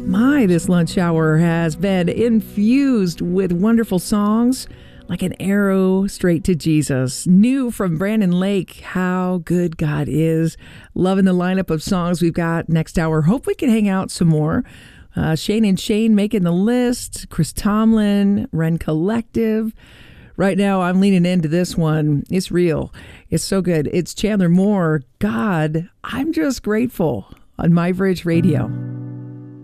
My, this lunch hour has been infused with wonderful songs like an arrow straight to Jesus. New from Brandon Lake, How Good God Is. Loving the lineup of songs we've got next hour. Hope we can hang out some more. Shane and Shane making the list. Chris Tomlin, Ren Collective. Right now, I'm leaning into this one. It's real. It's so good. It's Chandler Moore. God, I'm just grateful on My Bridge Radio.